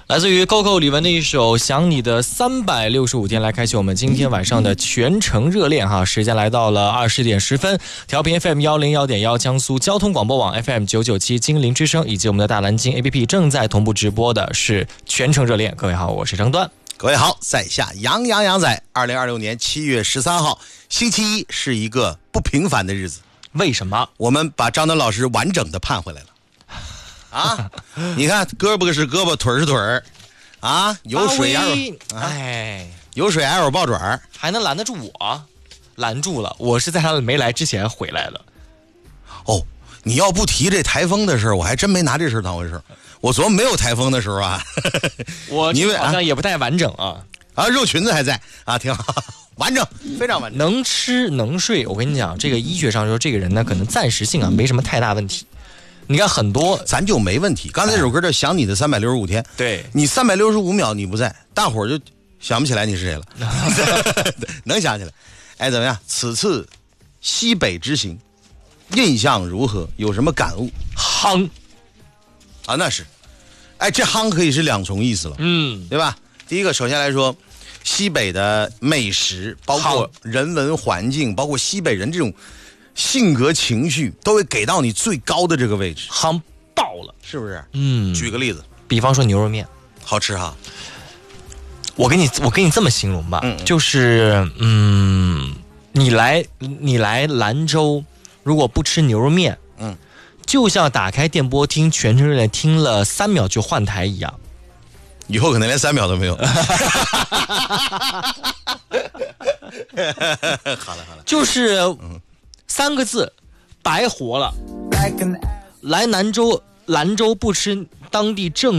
来自于 Coco 李玟的一首《想你的365天》，来开启我们今天晚上的全程热恋哈。时间来到了20点10分，调频 FM 101.1江苏交通广播网 FM 997金陵之声以及我们的大蓝鲸 APP 正在同步直播的是全程热恋。各位好，我是程端。 各位好，在下杨仔。2026年7月13号星期一是一个不平凡的日子。 为什么？ 我们把张丹老师完整的盼回来了。啊，你看胳膊是胳膊，腿是腿儿，啊，有水也有，有水还有爆爪， 还能拦得住我？拦住了，我是在他没来之前回来的。 哦，你要不提这台风的事儿，我还真没拿这事儿当回事儿。我昨天没有台风的时候啊， 我好像也不太完整啊。 啊，肉裙子还在啊，挺好，完整，非常完整， 能吃能睡。我跟你讲，这个医学上说，这个人呢，可能暂时性啊没什么太大问题。你看很多咱就没问题。刚才这首歌叫《想你的365天》， 对， 你365秒你不在，大伙儿就想不起来你是谁了。能想起来。哎，怎么样？此次西北之行，印象如何？有什么感悟？ 夯啊，那是。哎，这夯可以是两重意思了，对吧？第一个，首先来说，西北的美食，包括人文环境，包括西北人这种性格情绪都会给到你最高的这个位置， 夯爆了， 是不是？举个例子， 比方说牛肉面， 好吃哈。 我给你这么形容吧，就是你来兰州，如果不吃牛肉面，就像打开电波听全程热恋听了3秒就换台一样， 以后可能连3秒都没有。好了， 就是3个字，白活了。来兰州不吃当地正